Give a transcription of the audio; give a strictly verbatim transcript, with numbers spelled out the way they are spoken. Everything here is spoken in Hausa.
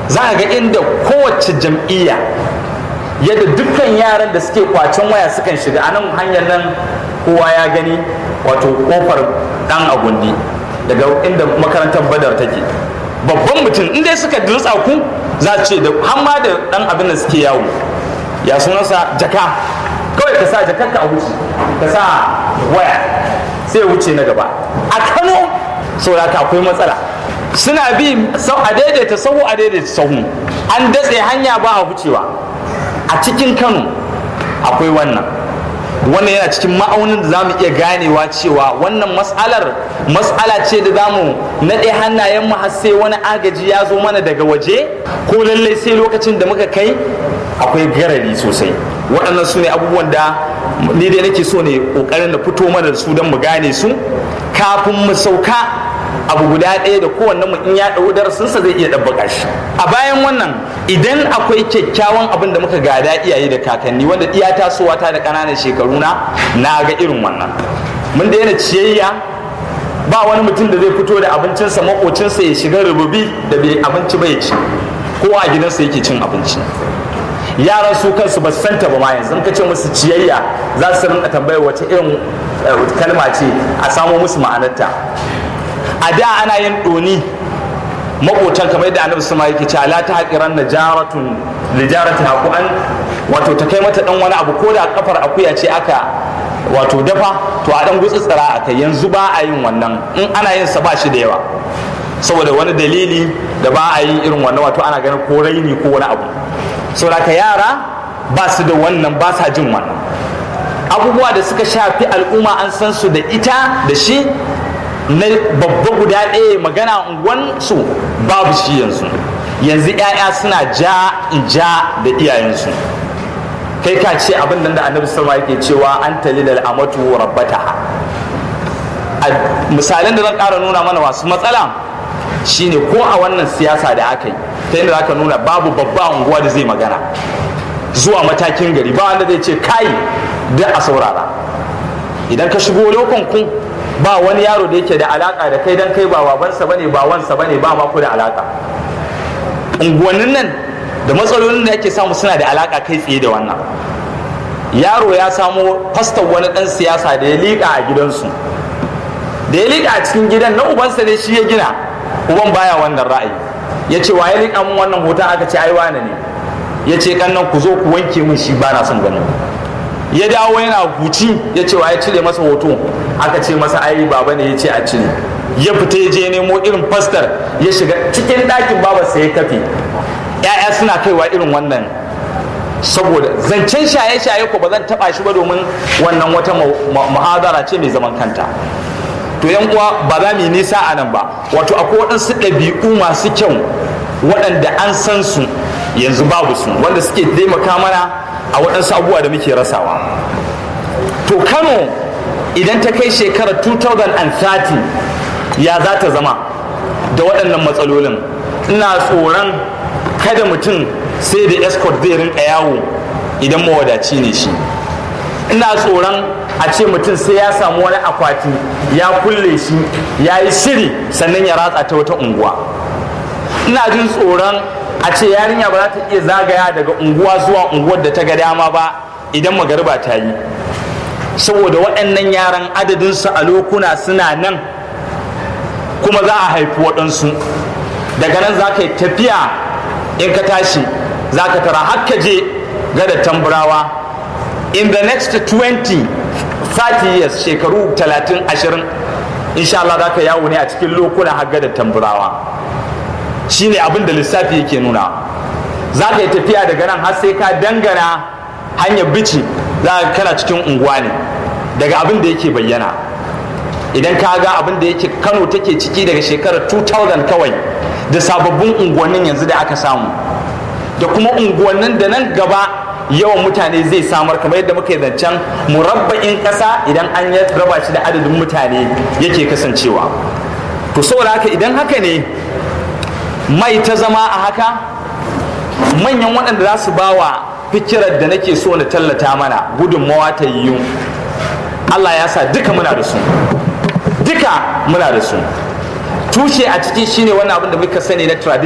za a ga inda kowace jam'iyya yadda dukkan yaran da suke kwacen waya sukan shiga a nan hanyar nan kowa ya gani, wato kofar dan agundi daga inda makarantar badar take, babban mutum inda suka dutsa ku za ce da hamma da dan abin da suke yawo ya sunansa jaka, kawai ka sa jakarka a wuce ka sa waya sai ya wuce na gaba. A Kano saboda akwai matsala, suna bi a daidaita sahu a daidaita sahu, an datse hanya ba a wucewa. A cikin Kano akwai wannan wannan yana cikin ma'aunin da zamu iya ganewa cewa wannan mas'alar mas'ala ce da zamu naɗe hannayen mu har sai wani agaji ya zo mana daga waje, ko lallai sai lokacin da muka kai akwai garari sosai. Waɗannan su ne abubuwan da ni dai nake so ne ƙoƙarin da fito mana da su don mu gane su kafin mu sauka abu guda ɗaya da kowanne mu in ya ɗau darasinsa zai iya ɗabbaka shi. A bayan wannan, idan akwai kyakkyawan abin da muka gada iyaye da kakanni wanda iya tasowa ta da ƙananan shekaru na na ga irin wannan, mun daina ciyayya, ba wani mutum da zai fito da abincinsa makocinsa ya shiga rububi da bai abinci ba ya ci, kowa a gidansa yake cin abinci. Yaran su kansu ba su santa ba ma yanzu in ka ce musu ciyayya za su rinka tambayar wace irin kalma ce a samo musu ma'anarta. A da ana yin ɗoni makotan kamar yadda annabi sama yake cewa la tahqiran najaratun lijarati haquan, wato ta kai mata dan wani abu ko da kafar akuya ce aka wato dafa to a dan gutsutsura akai. Yanzu ba a yin wannan, in ana yin sa ba shi da yawa saboda wani dalili da ba a yi irin wannan, wato ana ganin ko raini ko wani abu. Saboda ka yara ba su da wannan, ba sa jin wannan abubuwa da suka shafi al'umma an san su da ita da shi na babba guda ɗaya magana unguwansu babu shi yanzu. Yanzu 'ya'ya suna ja in ja da iyayensu, kai ka ce abin nan da annabi sallallahu alaihi wasallam yake cewa an talilal amatu rabbataha. Misalan da zan ƙara nuna mana masu matsala shine ko a wannan siyasa da aka yi ta yadda zaka nuna babu babba unguwa da zai magana zuwa matakin gari, ba wanda zai ce kai da a saurara. Idan ka shigo lokon ku ba wani yaro da yake da alaka da kai dan kai ba babansa bane ba wansa bane ba ma ku da alaka. Unguwannin nan da matsalolin da yake samu suna da alaka kai tsaye da wannan. Yaro ya samo fastar wani dan siyasa da ya liƙa a gidansu, da ya liƙa a cikin gidan na ubansa ne shi ya gina, uban baya wannan ra'ayi. Ya ce wa ya liƙa mun wannan hoton, aka ce ai wane ne. Ya ce kannan ku zo ku wanke min shi, ba na son ganin. Ya dawo yana huci, ya ce wa ya cire masa hoto, aka ce masa ai baba ne ya ce a cire. Ya fita ya je nemo irin fastar, ya shiga cikin ɗakin babarsa ya kafe. ‘Ya'ya suna kaiwa irin wannan, saboda zancen shaye-shaye ko ba zan taɓa shi ba domin wannan wata muhadara ce mai zaman kanta. To yan uwa ba za mu yi nisa a nan ba, wato akwai waɗansu ɗabi'u masu kyau waɗanda an san su yanzu babu su, wanda suke taimaka mana a waɗansu abubuwa da muke rasawa. To Kano idan ta kai shekarar two thousand thirty ya za ta zama da waɗannan matsalolin? Ina tsoron kada mutum sai da escort zai rinka yawo idan mawadaci ne shi. Ina tsoron a ce mutum sai ya samu wani akwati ya kulle shi ya yi shiri sannan ya ratsa ta wata unguwa. Ina jin tsoron a ce yarinya ba za ta iya zagaya daga unguwa zuwa unguwar da ta ga dama ba idan magariba ta yi, saboda waɗannan yaran adadinsu a lokuna suna nan, kuma za a haifi waɗansu. Daga nan za ka yi tafiya, in ka tashi za ka tara har ka je gada tamburawa. In the next twenty thirty years, shekaru talatin ashirin, insha Allah za ka yawo ne a cikin lokuna har gada tamburawa. Shi ne abin da lissafi yake nuna. Za ka yi tafiya daga nan har sai ka dangana hanyar bici, za ka kana cikin unguwa ne daga abin da yake bayyana. Idan ka ga abin da yake Kano take ciki daga shekarar two thousand kawai, da sababbin unguwannin yanzu da aka samu, da kuma unguwannin da nan gaba yawan mutane zai samar, kamar yadda muka yi zancen murabba'in ƙasa idan an raba shi da adadin mutane yake kasancewa. To saboda haka idan haka ne mai ta zama a haka, manyan waɗanda za su ba wa fikirar da nake so na tallata mana gudunmawa ta yiwu, Allah ya sa duka muna da su, duka muna da su. Tushe a ciki shine wannan abin da muka sani na tradition.